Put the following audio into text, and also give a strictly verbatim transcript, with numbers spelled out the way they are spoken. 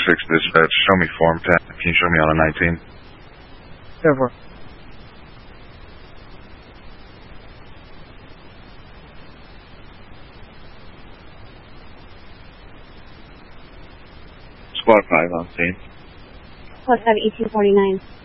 six dispatch, show me form ten. Can you show me on a nineteen? Never. Squad five on scene. Plus have eighteen forty-nine.